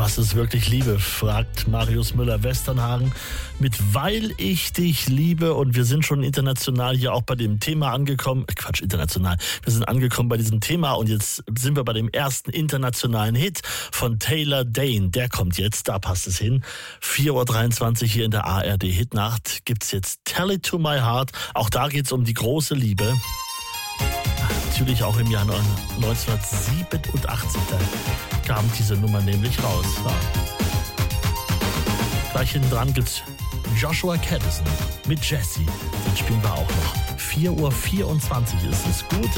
Was ist wirklich Liebe? Fragt Marius Müller-Westernhagen mit Weil ich dich liebe. Und wir sind schon international hier auch bei dem Thema angekommen. International. Wir sind angekommen bei diesem Thema und jetzt sind wir bei dem ersten internationalen Hit von Taylor Dayne. Der kommt jetzt, da passt es hin. 4.23 Uhr hier in der ARD Hitnacht gibt's jetzt Tell It To My Heart. Auch da geht's um die große Liebe. Natürlich auch im Jahr 1987, da kam diese Nummer nämlich raus. Ja. Gleich hinten dran gibt's Joshua Caddison mit Jessie. Den spielen wir auch noch. 4.24 Uhr ist es gut.